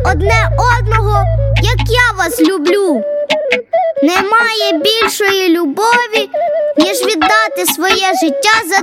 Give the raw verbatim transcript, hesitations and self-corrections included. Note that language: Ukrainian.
одне одного, як я вас люблю. Немає більшої любові, ніж віддати своє життя за